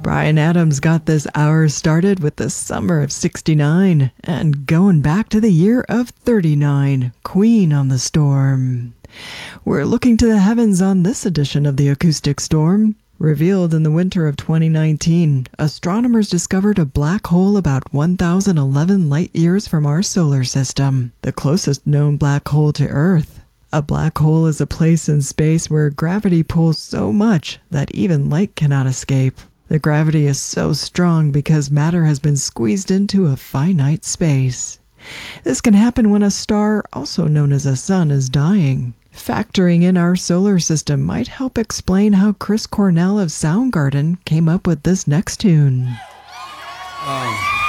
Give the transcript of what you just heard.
Bryan Adams got this hour started with the summer of '69 and going back to the year of '39, Queen on the Storm. We're looking to the heavens on this edition of the Acoustic Storm. Revealed in the winter of 2019, astronomers discovered a black hole about 1,011 light-years from our solar system, the closest known black hole to Earth. A black hole is a place in space where gravity pulls so much that even light cannot escape. The gravity is so strong because matter has been squeezed into a finite space. This can happen when a star, also known as a sun, is dying. Factoring in our solar system might help explain how Chris Cornell of Soundgarden came up with this next tune. Oh.